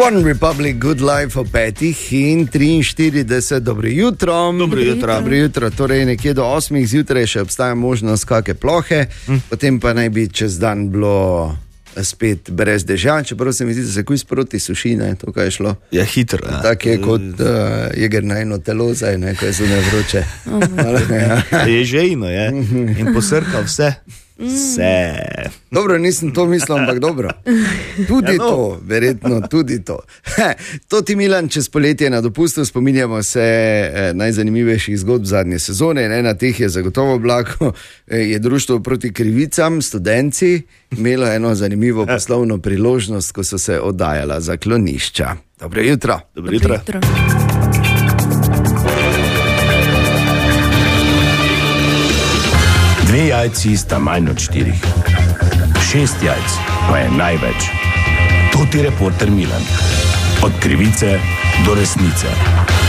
One Republic, Good Life o 5:43, dobro jutro. Dobro jutro. Dobro jutro. Torej nekje do 8 zjutraj še obstaja možnost kakšne plohe, potem pa naj bi čez dan bilo spet brez dežja, čeprav se mi zdi, da se kuj sproti suši, ne, to kaj je šlo. Je hitro, ja. Tako je kot jeger na eno telo zdaj, ne, ko je zunaj vroče. Je žejno, je. In posrka vse. Vse. Dobro, nisem to mislil, ampak dobro. Tudi to, verjetno tudi to. To ti, Milan, čez poletje na dopustu spominjamo se najzanimivejših zgodb zadnje sezone. Ena teh je zagotovo blago, je društvo proti krivicam, Studenci, imelo eno zanimivo poslovno priložnost, ko so se oddajala zaklonišča. Dobro jutro. Dobro jutro. Dve jajci sta manj od 4. 6 jajc pa je največ. To ti reporter Milan. Od krivice do resnice.